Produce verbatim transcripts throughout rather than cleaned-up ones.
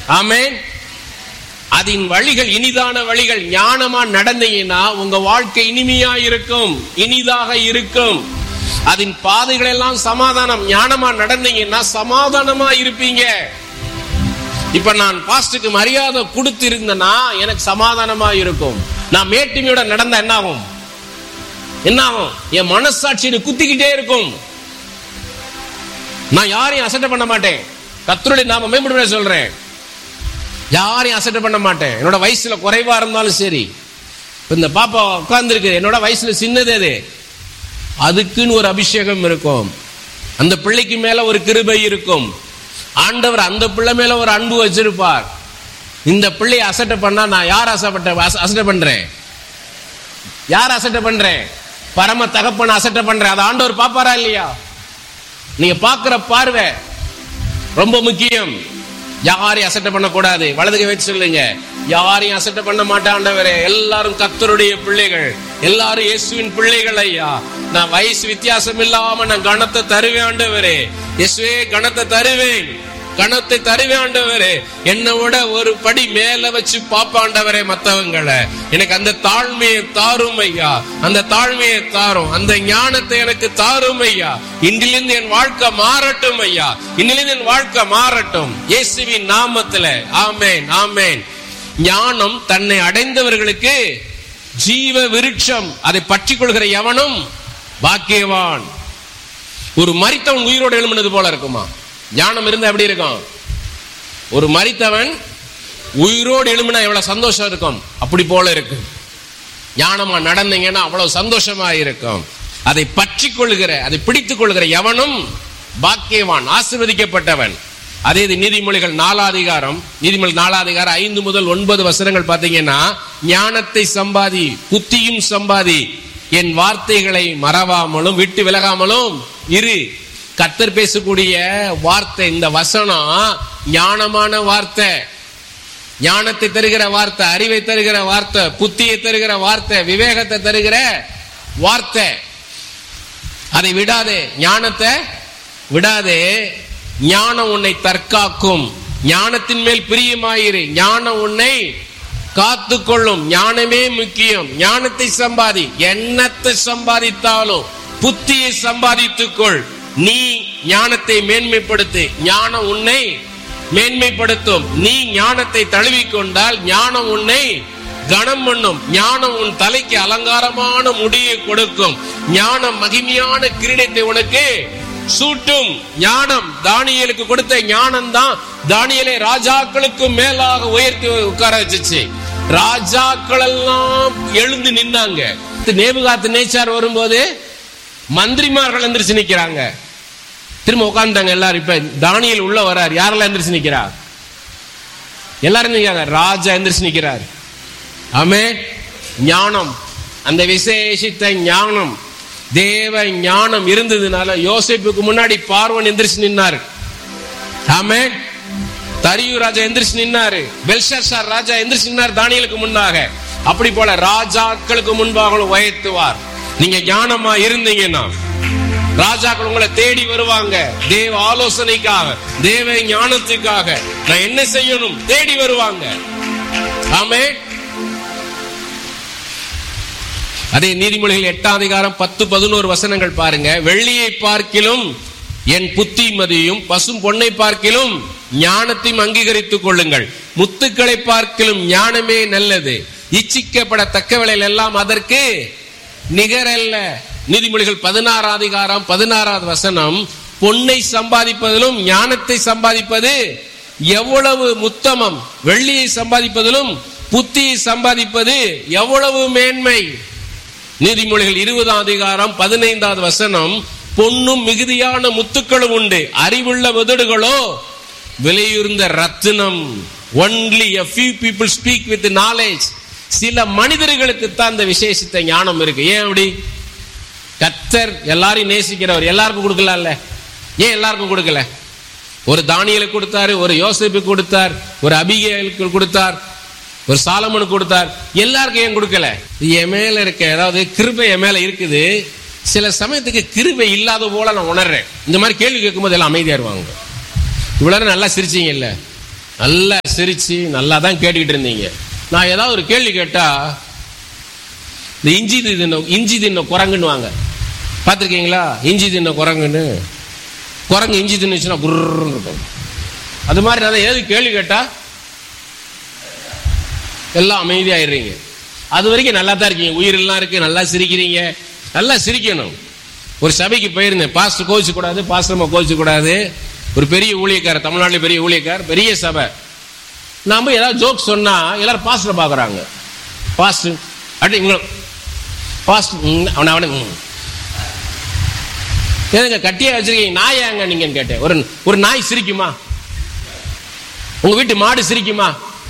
ஆமென். அதன் வழிகள் இனிதான வழிகள். ஞானமா நடந்தீங்கன்னா உங்க வாழ்க்கை இனிமையா இருக்கும், இனிதாக இருக்கும். அதன் பாதைகள் எல்லாம் சமாதானம். ஞானமா நடந்தீங்கன்னா சமாதானமா இருப்பீங்க. இப்ப நான் பாஸ்டுக்கு மரியாதை கொடுத்து இருந்தேன்னா எனக்கு சமாதானமா இருக்கும். நான் மேட்டுமையோட நடந்தா என்ன ஆகும்? என்ன ஆகும்? என் மனசாட்சியை குத்திக்கிட்டே இருக்கும். நான் யாரையும் அசட்டை பண்ண மாட்டேன். கர்த்தருடைய நாம மேம்படுத்த சொல்றேன். யாரையும் அசட்டை பண்ண மாட்டேன். என்னோட வயசுல குறைவா இருந்தாலும் சரி. இந்த பாப்பா உட்கார்ந்து இருக்கு, என்னோட வயசுல சின்னது அது. அதுக்குன்னு ஒரு அபிஷேகம் இருக்கும். அந்த பிள்ளைக்கு மேல ஒரு கிருபை இருக்கும். ஆண்டவர் அந்த பிள்ளை மேல ஒரு அன்பு வச்சிருப்பார். இந்த பிள்ளையை அசட்டை பண்ணா நான் யார் அசப்பட்ட அசட்டை பண்றேன்? யார் அசட்டை பண்றேன்? பரம தகப்பன அசட்டை பண்றேன். அது ஆண்டவர் பாப்பாரா இல்லையா? நீங்க பாக்குற பார்வை ரொம்ப முக்கியம். யாரையும் அசட்டை பண்ண கூடாது. வலதுகை வச்சு சொல்லுங்க, யாரையும் அசட்டை பண்ண மாட்டேன் ஆண்டவரே. எல்லாரும் கர்த்தருடைய பிள்ளைகள், எல்லாரும் இயேசுவின் பிள்ளைகள் ஐயா. நான் வயசு வித்தியாசம் இல்லாம நான் கணத்தை தருவேன் ஆண்டவரே. இயேசுவே கணத்தை தருவேன், கணத்தை தருவேன் ஆண்டவரே. என்னோட ஒரு படி மேல வச்சு பாப்பாண்டவரே மத்தவங்களை. எனக்கு அந்த தாழ்மையை தாரும் ஐயா, அந்த தாழ்மையை தாரும், அந்த ஞானத்தை எனக்கு தாரும் ஐயா. இன்றிலிருந்து என் வாழ்க்கை மாறட்டும் ஐயா, இன்றிலிருந்து என் வாழ்க்கை மாறட்டும் இயேசுவின் நாமத்துல. ஆமென், ஆமென். ஞானம் தன்னை அடைந்தவர்களுக்கு ஜீவ விருட்சம். அதை பற்றி கொள்கிற எவனும் பாக்கியவான். ஒரு மரித்தவன் உயிரோடு எழும்பினது போல இருக்குமா? ஞானம் இருந்தா எப்படி இருக்கும்? ஒரு மரித்தவன் உயிரோடு எழும்பினா எவ்வளவு சந்தோஷம் இருக்கும், அப்படி போல இருக்கு. ஞானமா நடந்தீங்கன்னா அவ்வளவு சந்தோஷமா இருக்கும். அதை பற்றி கொள்கிற, அதை பிடித்துக் கொள்கிற எவனும் பாக்கியவான், ஆசீர்வதிக்கப்பட்டவன். அதே இது நீதிமொழிகள் நாலாதிகாரம், நீதிமொழி நாலாதிகாரம் ஐந்து முதல் ஒன்பது வசனங்கள் பாத்தீங்கன்னா, ஞானத்தை சம்பாதி, புத்தியும் சம்பாதி, என் வார்த்தைகளை மறவாமலும் விட்டு விலகாமலும் இரு. கர்த்தர் பேசக்கூடிய வார்த்தை இந்த வசனம் ஞானமான வார்த்தை, ஞானத்தை தருகிற வார்த்தை, அறிவை தருகிற வார்த்தை, புத்தியை தருகிற வார்த்தை, விவேகத்தை தருகிற வார்த்தை. அதை விடாதே, ஞானத்தை விடாதே. ஞானம் உன்னை தற்காக்கும். ஞானத்தின் மேல் பிரியமாயிரு. ஞானம் உன்னை காத்து கொள்ளும். ஞானமே முக்கியம். ஞானத்தை சம்பாதி. எண்ணத்தை சம்பாதித்தாலும் புத்தியை சம்பாதித்துக்கொள். நீ ஞானத்தை மேன்மைப்படுத்து, ஞானம் உன்னை மேன்மைப்படுத்தும். நீ ஞானத்தை தழுவிக்கொண்டால் ஞானம் உன்னை கனம் பண்ணும். ஞானம் உன் தலைக்கு அலங்காரமான முடியை கொடுக்கும். ஞானம் மகிமையான கிரீடத்தை உனக்கு சூட்டும். ஞானம் தானியேலுக்கு கொடுத்த ஞானம் தான் தானியேலை ராஜாக்களுக்கு மேலாக உயர்த்தி உட்கார வச்சுச்சு. ராஜாக்கள் எல்லாம் எழுந்து நின்னாங்க. நேபுகாத் நேச்சார் வரும்போது மந்திரிமார்கள் எந்திரிச்சு நிக்கிறாங்க, திரும்ப உட்கார்ந்தாங்க எல்லாரும். இப்ப தானியேல் உள்ள வரார், யாரெல்லாம் எந்திரிச்சு நிக்கிறார்? எல்லாரும் நிக்கிறாங்க. ராஜா எந்திரிச்சு நிக்கிறார். ஆமென். ஞானம், அந்த விசேஷித்த ஞானம், தேவ ஞானம் இருந்ததுனால யோசேப்புக்கு முன்னாடி பார்வோன் எந்திரிச்சு நின்னார். ஆமென். தரியு ராஜா எந்திரிச்சு நின்னாரு. பெல்ஷாசார் ராஜா எந்திரிச்சு நின்னார் தானியேலுக்கு முன்னாக. அப்படி போல ராஜாக்களுக்கு முன்பாக உயர்த்துவார். நீங்க ஞானமா இருந்தீங்கன்னா ராஜாக்கள் உங்களை தேடி வருவாங்க. தேவ ஆலோசனைக்காக, தேவ ஞானத்துக்காக நான் என்ன செய்யணும் தேடி வருவாங்க. ஆமென். அதே நீதிமொழிகள் எட்டாம் அதிகாரம் பத்து பதினோரு வசனங்கள் பாருங்க. வெள்ளியை பார்க்கிலும் என் புத்திமதியும், பசும் பொன்னை பார்க்கிலும் ஞானத்தையும் அங்கீகரித்துக் கொள்ளுங்கள். முத்துக்களை பார்க்கிலும் ஞானமே நல்லது, இச்சிக்கப்படத்தக்கவளைகள் எல்லாம் அதற்கு நிகரல்ல. நீதிமொழிகள் பதினாறாம் அதிகாரம் பதினாறாவது வசனம், பொன்னை சம்பாதிப்பதிலும் ஞானத்தை சம்பாதிப்பது எவ்வளவு முத்தமம், வெள்ளியை சம்பாதிப்பதிலும் புத்தியை சம்பாதிப்பது எவ்வளவு மேன்மை. நீதிமொழிகள் இருபதாம் அதிகாரம் பதினைந்தாவது வசனம், பொன்னும் மிகுதியான முத்துக்களும் உண்டு, அறிவுள்ள உதடுகளோ விலையுர்ந்த ரத்தினம். Only a few people speak with knowledge. சில மனிதர்களுக்கு தான் அந்த விசேஷித்த ஞானம் இருக்கு. ஏன் அப்படி? கர்த்தர் எல்லாரையும் நேசிக்கிறவர், எல்லாருக்கும் கொடுக்கல. ஏன் எல்லாருக்கும் கொடுக்கல? ஒரு தானியேலுக்கு கொடுத்தாரு, ஒரு யோசேப்புக்கு கொடுத்தார், ஒரு அபிகேலுக்கு கொடுத்தார், ஒரு சாலமனுக்கு கொடுத்தார். எல்லாருக்கும் ஏன் கொடுக்கல? என் மேல இருக்க, அதாவது கிருபை என் மேல இருக்குது. சில சமயத்துக்கு கிருபை இல்லாத போல நான் உணர்றேன். இந்த மாதிரி கேள்வி கேட்கும்போது எல்லாம் அமைதியா இருவாங்க. இவ்வளவு நல்லா சிரிச்சீங்க இல்ல, நல்லா சிரிச்சு நல்லா தான் கேட்டுக்கிட்டு இருந்தீங்க. நான் ஏதாவது ஒரு கேள்வி கேட்டா இந்த இஞ்சி தின்ன இஞ்சி தின்ன குரங்குன்னு வாங்க, பார்த்துருக்கீங்களா? இஞ்சி தின்ன குரங்குன்னு, குரங்கு இஞ்சி தின்னுச்சுன்னா குர்ன்னு இருக்கும். அது மாதிரி நான் ஏதாவது கேள்வி கேட்டா எல்லாம் அமைதியாயிடுறீங்க. அது வரைக்கும் நல்லா தான் இருக்கீங்க, உயிரெல்லாம் இருக்கு, நல்லா சிரிக்கிறீங்க. நல்லா சிரிக்கணும். ஒரு சபைக்கு போயிருந்தேன், பாஸ்டர் கோவிச்சு கூடாது, பாஸ்டர்மா கோவிச்சு கூடாது. ஒரு பெரிய ஊழியக்காரர், தமிழ்நாட்டில் பெரிய ஊழியக்காரர், பெரிய சபை. நாம ஏதாவது ஜோக் சொன்னா எல்லாரும் பாஸ்டரை பாக்குறாங்க. பாஸ்டர் அப்படி பாஸ்டர் அவனை அவனை ஏங்க கட்டியா வச்சிருக்கீங்க, நாய் ஏங்க நீங்கன்னு கேட்டேன். ஒரு ஒரு நாய் சிரிக்குமா? உங்க வீட்டு மாடு சிரிக்குமா?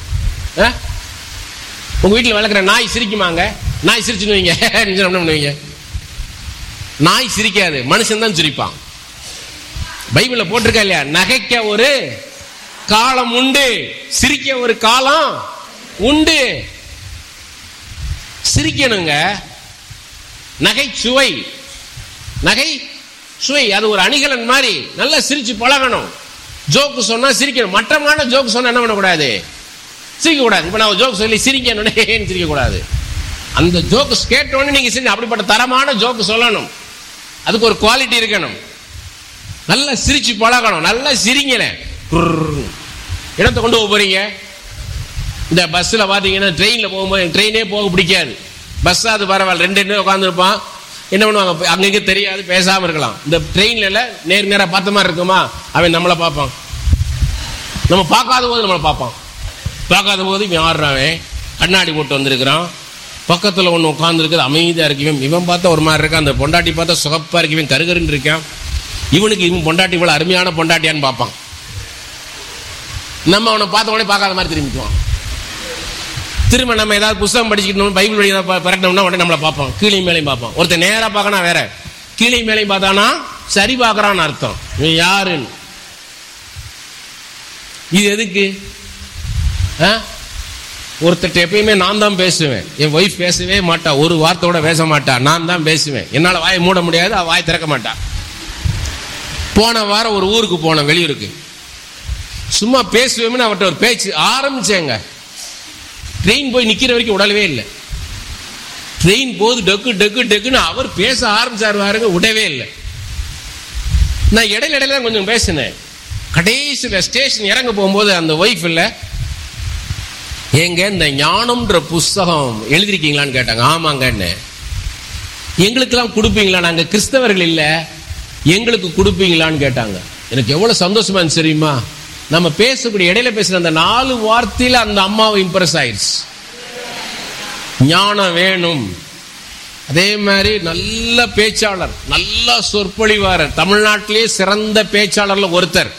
உங்க வீட்டில் வளர்க்குற நாய் சிரிக்குமாங்க? நாய் சிரிச்சுன்னு வைங்க, என்ன பண்ணுவீங்க? நாய் சிரிக்காது, மனுஷன் தான் சிரிப்பான். பைபிள்ல போட்டிருக்கா இல்லையா? நகைக்க ஒரு காலம் உண்டு, சிரிக்க ஒரு காலம் உண்டு. சிரிக்கணுங்க. நகைச்சுவை, நகை சுவை, அது ஒரு அணிகலன் மாதிரி. நல்லா சிரிச்சு பழகணும். ஜோக்கு சொன்னா சிரிக்கணும். மற்றமான ஜோக்கு சொன்னா என்ன பண்ணக்கூடாது? சிரிக்க கூடாது. இப்ப நான் ஜோக்கு சொல்லி சிரிக்கணும் சிரிக்க கூடாது. அந்த ஜோக்கு கேட்டோன்னு நீங்க சிரி, அப்படிப்பட்ட தரமான ஜோக்கு சொல்லணும். அதுக்கு ஒரு குவாலிட்டி இருக்கணும். நல்லா சிரிச்சு பழகணும். நல்லா சிரிங்கல. இடத்தை கொண்டு போக போறீங்க. இந்த பஸ்ல பாத்தீங்கன்னா ட்ரெயின்ல போகும்போது ட்ரெயினே போக பிடிக்காது. பஸ் அது பரவாயில்ல, ரெண்டு ரெண்டு உட்காந்து இருப்பான். என்ன பண்ணுவாங்க, அங்கங்க தெரியாது, பேசாம இருக்கலாம். இந்த ட்ரெயின்ல நேர் நேரா பார்த்த மாதிரி இருக்குமா, அவன் நம்மளை பார்ப்பான். நம்ம பார்க்காத போது நம்மளை பார்ப்பான். பார்க்காத போது இவன் ஆடுறான், கண்ணாடி போட்டு வந்திருக்கிறான், பக்கத்துல ஒண்ணு உட்கார்ந்து இருக்குது, அமைதியா இருக்கு. இவன் இவன் பார்த்தா ஒரு மாதிரி இருக்கான், அந்த பொண்டாட்டி பார்த்தா சுகப்பா இருக்கு, இவன் கருகருன்னு இருக்கான். இவனுக்கு இவன் பொண்டாட்டி இவ்வளவு அருமையான பொண்டாட்டியான்னு பார்ப்பான். நம்ம அவனை பார்த்த உடனே பார்க்காத மாதிரி திரும்பிக்குவான். திரும்ப நம்ம ஏதாவது புத்தகம் படிச்சுக்கிட்டோம், பைபிள் வழி பறக்கணும்னா உடனே நம்மளை பார்ப்போம், கீழே மேலையும் பார்ப்போம். ஒருத்தர் நேரா பார்க்கணும் வேற, கீழே மேலையும் பார்த்தானா சரி பார்க்கறான்னு அர்த்தம். இவன் யாருன்னு. இது எதுக்கு? ஒருத்தர் எப்பயுமே நான் தான் பேசுவேன், என் ஒய்ஃப் பேசவே மாட்டா, ஒரு வார்த்தையோட பேச மாட்டா, நான் தான் பேசுவேன். என்னால வாயை மூட முடியாது, அவ வாய் திறக்க மாட்டா. போன வாரம் ஒரு ஊருக்கு போனேன், வெளியூருக்கு. சும்மா பேசுவேன்னு அவர்கிட்ட ஒரு பேச்சு ஆரம்பிச்சேங்க. ட்ரெயின் போய் நிக்கிற வரைக்கும் உடலவே இல்லை. ட்ரெயின் போது டக்கு டக்கு டக்குன்னு அவர் பேச ஆரம்பிச்சாரு பாருங்க, விடவே இல்லை. நான் இடையில இடையில கொஞ்சம் பேசினேன். கடைசியில ஸ்டேஷன் இறங்க போகும்போது அந்த ஒய்ஃப் இல்ல, ஏங்க இந்த ஞானம்ன்ற புஸ்தகம் எழுதிருக்கீங்களான்னு கேட்டாங்க. ஆமாங்கன்னு. எங்களுக்கெல்லாம் கொடுப்பீங்களா? நாங்க கிறிஸ்தவர்கள் இல்ல, எங்களுக்கு கொடுப்பீங்களான்னு கேட்டாங்க. எனக்கு எவ்வளவு சந்தோஷமா இருந்துச்சு தெரியுமா? நம்ம பேசக்கூடிய இடையில பேசுற அந்த நாலு வார்த்தையில அந்த அம்மாவை இம்ப்ரெஸ் ஆயிடுச்சு. ஞானம் வேணும். அதே மாதிரி நல்ல பேச்சாளர், நல்ல சொற்பொழிவாளர், தமிழ்நாட்டிலே சிறந்த பேச்சாளர்ல ஒருத்தர்.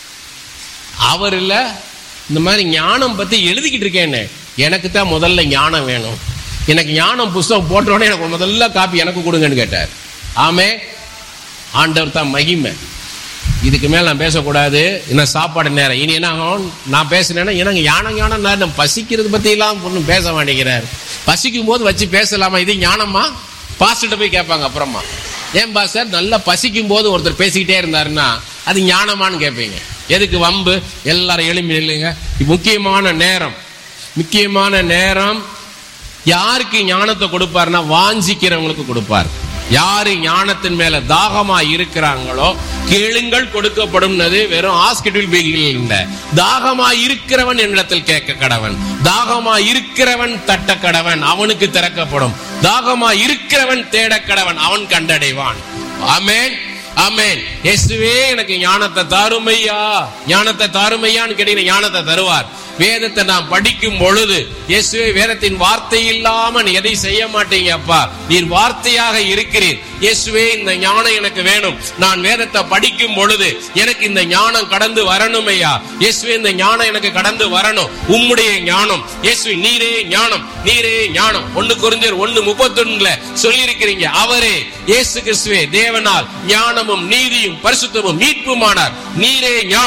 அவர் இல்ல, இந்த மாதிரி ஞானம் பத்தி எழுதிக்கிட்டு இருக்கேன்னு, எனக்கு தான் முதல்ல ஞானம் வேணும், எனக்கு ஞானம் புஸ்தகம் போட்டோடனே எனக்கு முதல்ல காப்பி எனக்கு கொடுங்கன்னு கேட்டார். ஆமே, ஆண்டவர் தான் மகிமை. இதுக்கு மேல நான் பேசக்கூடாது, என்ன சாப்பாடு நேரம். இனி என்ன ஆகும், நான் பேசினேன்னா எனக்கு ஞானம் ஞானம் நேரம், பசிக்கிறது பத்தி எல்லாம் ஒன்றும் பேச மாட்டேங்கிறார். பசிக்கும் போது வச்சு பேசலாமா? இது ஞானமா? பாஸ்டர்கிட்ட போய் கேட்பாங்க அப்புறமா, ஏன் பாஸ்டர் நல்லா பசிக்கும் போது ஒருத்தர் பேசிக்கிட்டே இருந்தாருன்னா அது ஞானமானு கேட்பீங்க. எதுக்கு வம்பு? எல்லாரும் எழுப்பி இல்லைங்க. முக்கியமான நேரம், முக்கியமான நேரம். யாருக்கு ஞானத்தை கொடுப்பாருன்னா வாஞ்சிக்கிறவங்களுக்கு கொடுப்பார். யாரு ஞானத்தின் மேல தாகமா இருக்கிறாங்களோ கேளுங்கள் கொடுக்கப்படும். வெறும் ஹாஸ்பிட்டல் பில்கள் இல்ல, தாகமா இருக்கிறவன் என்னிடத்தில் கேட்க கடவன், தாகமா இருக்கிறவன் தட்ட கடவன், அவனுக்கு திறக்கப்படும், தாகமா இருக்கிறவன் தேட கடவன், அவன் கண்டடைவான். ஆமென், ஆமென். இயேசுவே எனக்கு ஞானத்தை தாருமையா, ஞானத்தை தாருமையான்னு கேட்டீங்கன்னா ஞானத்தை தருவார். வேதத்தை நான் படிக்கும் பொழுது, இயேசுவே வேதத்தின் வார்த்தை இல்லாம நீ எதை செய்ய மாட்டீங்க அப்பா, நீர் வார்த்தையாக இருக்கிறீர். இயேசுவே இந்த ஞானம் எனக்கு வேணும். நான் வேதத்தை படிக்கும் பொழுது எனக்கு இந்த ஞானம் கடந்து வரணும் ஐயா. இயேசுவே இந்த ஞானம் எனக்கு கடந்து வரணும். உம்முடைய ஞானம் இயேசுவே, நீரே ஞானம், நீரே ஞானம். ஒன்னு கொரிந்தியர் ஒன்னு முப்பத்தி ஒண்ணுல சொல்லி இருக்கிறீங்க. அவரே இயேசு கிறிஸ்துவே தேவனால் ஞானமும் நீதியும் பரிசுத்தமும் மீட்புமானார். நீரே ஞானம்,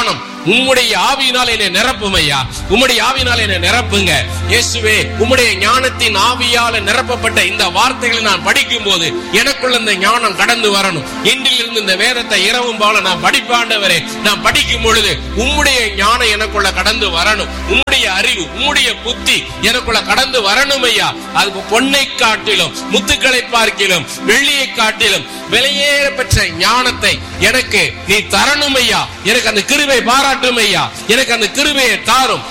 உம்முடைய ஆவியினால் என்னை நிரப்பும் ஐயா, உம்முடைய ஆவியினால் என்னை நிரப்புங்க இயேசுவே. உம்முடைய ஞானத்தின் ஆவியால நிரப்பப்பட்ட இந்த வார்த்தைகளை நான் படிக்கும் போது எனக்குள்ள இந்த ஞானம் கடந்து வரணும். இன்றிலிருந்து இந்த வேதத்தை இரவும் போல நான் படிப்பாண்டவரே, நான் படிக்கும் பொழுது உம்முடைய ஞானம் எனக்குள்ள கடந்து வரணும். உம்முடைய அறிவு, உம்முடைய புத்தி எனக்குள்ள கடந்து வரணும் ஐயா. அது பொன்னை காட்டிலும் முத்துக்களை பார்க்கிலும் வெள்ளியை காட்டிலும் விலையேற பெற்ற ஞானத்தை எனக்கு நீ தரணும் ஐயா. எனக்கு அந்த கிருபை பாராட்டும் ஐயா, எனக்கு அந்த கிருபையை தாரும்.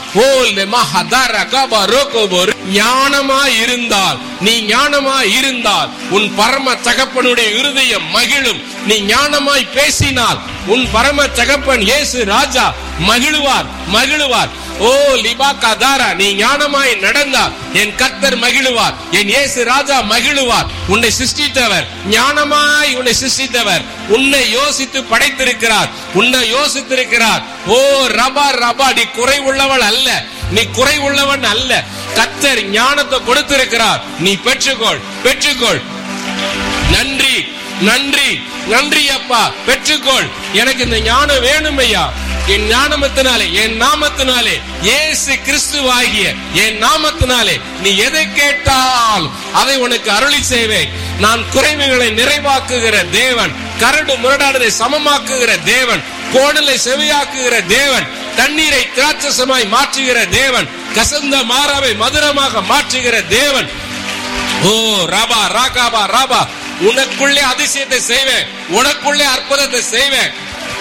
ஞானமாய் இருந்தால், நீ ஞானமாய் இருந்தால் உன் பரம தகப்பனுடைய இருதயம் மகிழும். நீ ஞானமாய் பேசினால் உன் பரம தகப்பன் இயேசு ராஜா மகிழுவார் மகிழுவார். ஓ லிபாகாதாரா, நீ ஞானமாய் நடந்தால் என் கர்த்தர் மகிழுவார், என் இயேசு ராஜா மகிழுவார். உன்னை சிருஷ்டித்தவர், ஞானமாய் உன்னை சிருஷ்டித்தவர், உன்னை யோசித்து படைத்திருக்கிறார், உன்னை யோசித்திருக்கிறார். ஓ ரபா ரபா, நீ குறை உள்ளவள் அல்ல, நீ குறை உள்ளவன் அல்ல. கர்த்தர் ஞானத்தை கொடுத்திருக்கிறார், நீ பெற்றுக்கொள் பெற்றுக்கொள். நன்றி நன்றி நன்றி அப்பா, பெற்றுக்கொள். எனக்கு இந்த ஞானம் வேணும் ஐயா. என் ஞானத்தினாலே, என் நாமத்தினாலே, இயேசு கிறிஸ்துவாகிய என் நாமத்தினாலே நீ எதை கேட்டால் அதை உனக்கு அருளி செய்வேன். நான் குறைவுகளை நிறைவாக்குகிற தேவன், கரடு முரடானதை சமமாக்குகிற தேவன், கோடலை செவியாக்குகிற தேவன், தண்ணீரை திராட்சசமாய் மாற்றுகிற தேவன், கசந்த மாறாவை மதுரமாக மாற்றுகிற தேவன். ஓ ராபா ராகாபா ராபா, உனக்குள்ளே அதிசயத்தை செய்வேன், உனக்குள்ளே அற்புதத்தை செய்வேன்.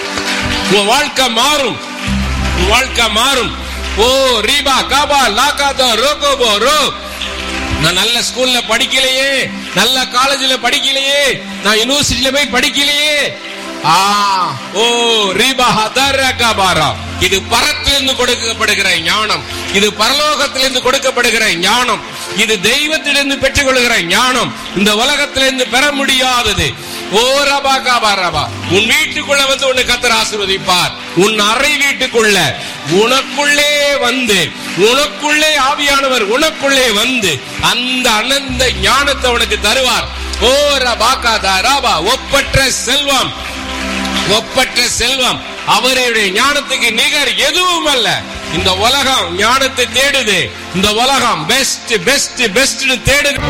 உன் வாழ்க்கை மாறும், உன் வாழ்க்கை மாறும். ஓ ரீபா காபா லாகாதோ ரோகோபோ ரோ. நான் நல்ல ஸ்கூல்ல படிக்கலையே, நல்ல காலேஜ்ல படிக்கலையே, நான் யூனிவர்சிட்டியில போய் படிக்கலையே. ஆ ஓ ரீபா ஹதரகாபாரா, இது பரத்திலிருந்து கொடுக்கப்படுகிற ஞானம், இது பரலோகத்திலிருந்து கொடுக்கப்படுகிற ஞானம், இது தெய்வத்திலிருந்து பெற்றுக் கொள்கிற ஞானம், இந்த உலகத்திலிருந்து பெற முடியாதது. ஓ ரபா காபா ரபா, உன் வீட்டுக்குள்ள வந்து உன்னை கர்த்தர் ஆசீர்வதிப்பார். உன் அறை வீட்டுக்குள்ள உனக்குள்ளே வந்து, உனக்குள்ளே ஆவியானவர் உனக்குள்ளே வந்து அந்த அனந்த ஞானத்தை உனக்கு தருவார். ஓ ரபா காதா ரபா, ஒப்பற்ற செல்வம், ஒப்பற்ற செல்வம், அவருடைய ஞானத்துக்கு நிகர் எதுவும் அல்ல. இந்த உலகம் ஞானத்தை தேடுது, இந்த உலகம் பெஸ்ட் பெஸ்ட் பெஸ்ட் தேடுது.